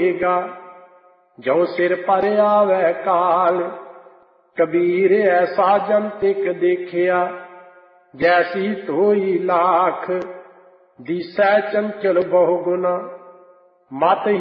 होएगा। जो सिर पर आवे काल, कबीर ऐसा जंतिक देखिया। जैसी तोई लाख, दिसै चंचल बहु गुना। मत